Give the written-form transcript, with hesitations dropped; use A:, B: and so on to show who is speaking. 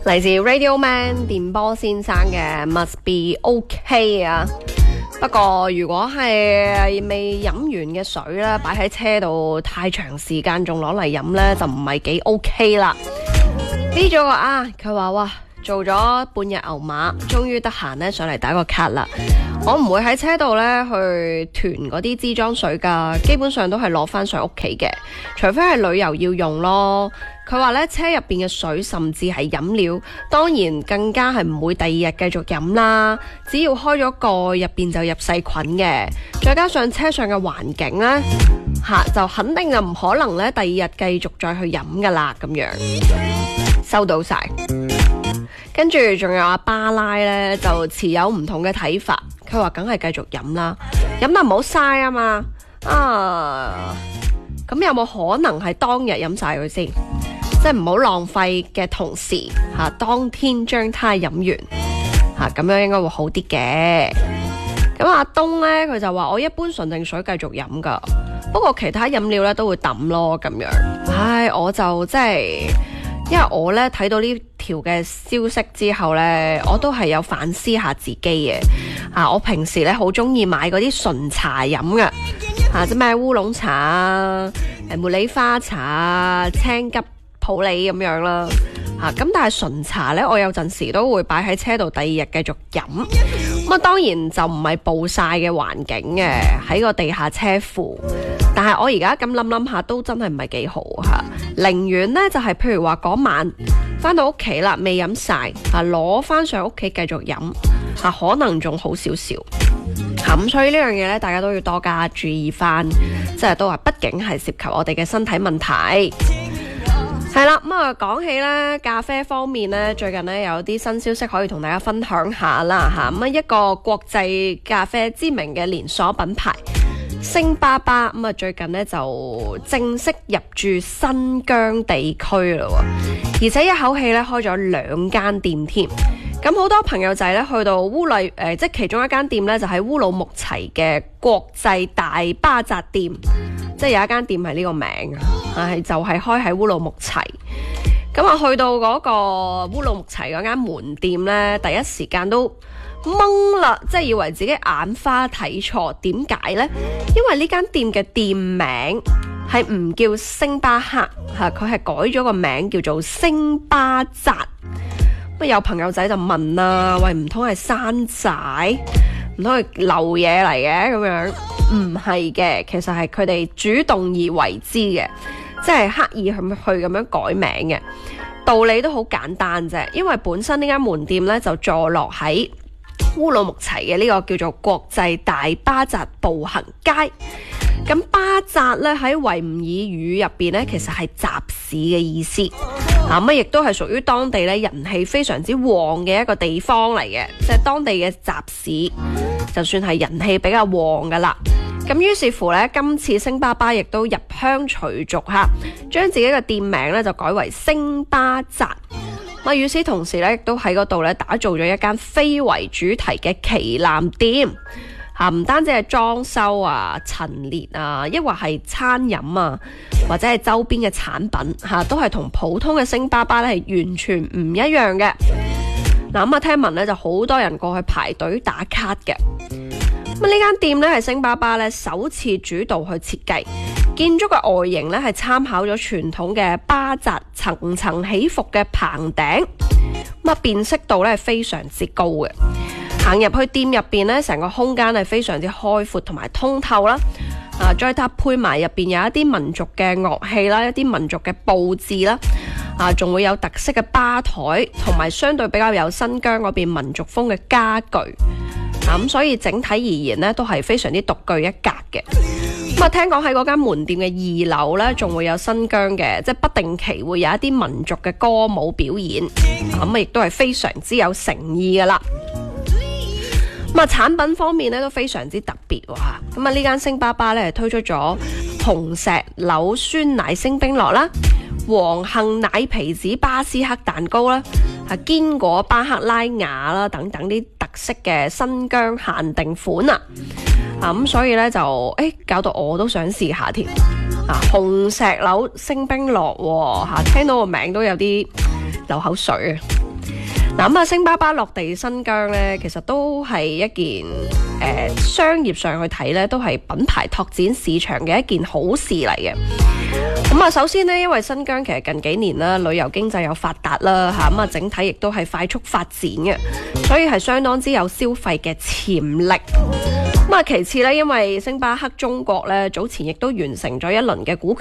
A: 嚟自 Radio Man 電波先生嘅 Must Be OK 啊。不過如果係未飲完嘅水咧，擺喺車度太長時間仲攞嚟飲咧，就唔係幾 OK 啦。呢咗個佢話哇，做咗半日牛馬，終於得閒咧上嚟打個卡啦。我唔會喺車度咧去囤嗰啲支裝水噶，基本上都係攞翻上屋企嘅，除非係旅遊要用咯。佢話咧車入邊嘅水甚至係飲料，當然更加係唔會第二日繼續飲啦。只要開咗蓋，入邊就入細菌嘅，再加上車上嘅環境咧就肯定就唔可能咧第二日繼續再去飲噶啦。咁樣收到晒。跟住仲有阿巴拉咧就持有唔同嘅睇法，佢話梗係繼續飲啦，飲得唔好嘥啊嘛。咁有冇可能係當日飲晒佢先？即係唔好浪費嘅同時當天將它飲完咁樣應該會好啲嘅。咁阿東呢，佢就話我一般純淨水繼續飲噶，不過其他飲料呢都會抌咯咁樣。我就即係因為我呢睇到呢條嘅消息之後呢，我都係有反思下自己嘅。我平時呢好中意買嗰啲純茶飲嘅，即咩烏龍茶茉莉花茶青桔普洱咁樣啦。咁但係純茶呢，我有陣時都會擺喺車度，第二日繼續飲。咁當然就唔係暴曬嘅環境嘅，喺個地下車庫。但係我而家咁諗下，都真係唔係幾好寧願呢就係譬如話嗰晚翻到屋企啦，未飲晒攞翻上屋企繼續飲可能仲好少少。咁所以呢樣嘢呢，大家都要多加注意翻，即係都話，畢竟係涉及我哋嘅身體問題。係啦，講起咧咖啡方面咧，最近咧有啲新消息可以同大家分享下啦吓。一個國際咖啡知名嘅連鎖品牌星巴巴最近咧就正式入駐新疆地區啦，而且一口氣咧開咗2間店添。咁好多朋友仔咧去到即係其中一間店咧就喺烏魯木齊嘅國際大巴扎店，即係有一間店係呢個名就係開喺烏魯木齊。咁去到嗰個烏魯木齊嗰間門店咧，第一時間都懵啦，即係以為自己眼花睇錯。點解呢？因為呢間店嘅店名係唔叫星巴克佢係改咗個名叫做星巴扎。有朋友仔就問啦，喂，唔通係山寨？唔通係漏嘢嚟嘅？咁樣唔係嘅，其實係佢哋主動而為之嘅，即係刻意去咁樣改名嘅。道理都好簡單啫，因為本身呢間門店呢就坐落喺烏魯木齊嘅呢個叫做國際大巴扎步行街。咁巴扎咧喺維吾爾語入邊咧，其實係集市嘅意思。亦都係屬於當地咧人氣非常之旺嘅一個地方嚟嘅，即係當地嘅集市，就算係人氣比較旺噶啦。咁於是乎咧，今次星巴巴亦都入鄉隨俗將自己嘅店名咧就改為星巴扎。與此同時咧，亦都喺嗰度咧打造咗一間非遺主題嘅旗艦店。唔單止係裝修陳列抑或係餐飲或者係周邊嘅產品都係同普通嘅星巴巴咧係完全唔一樣嘅。聽聞咧就好多人過去排隊打卡嘅。呢間店咧係星巴巴咧首次主導去設計，建築嘅外形咧係參考咗傳統嘅巴扎層層起伏嘅棚頂，辨識度咧係非常之高嘅。行入去店入邊咧，成個空間係非常之開闊同埋通透啦。再搭配埋入邊有一啲民族嘅樂器啦，一啲民族嘅佈置啦，仲會有特色嘅吧台，同埋相對比較有新疆嗰邊民族風嘅家具。咁所以整體而言呢，都係非常之獨具一格嘅。聽講喺嗰間門店嘅2樓呢，仲會有新疆嘅，即係不定期會有一啲民族嘅歌舞表演。亦都係非常之有誠意噶啦。產品方面咧都非常之特別喎。呢間星巴巴咧推出咗紅石榴酸奶星冰樂啦、黃杏奶皮子巴斯克蛋糕啦、堅果巴克拉雅啦等等啲特色嘅新疆限定款咁所以咧就搞到我都想試下添。紅石榴星冰樂聽到個名都有啲流口水嗱咁啊，星巴克落地新疆咧，其實都係一件商業上去睇咧，都係品牌拓展市場嘅一件好事嚟嘅。咁啊，首先呢，因為新疆其實近幾年啦，旅遊經濟又發達啦嚇，咁啊整體亦都係快速發展嘅，所以係相當之有消費嘅潛力。咁啊，其次咧，因為星巴克中國咧早前亦都完成咗一輪嘅股權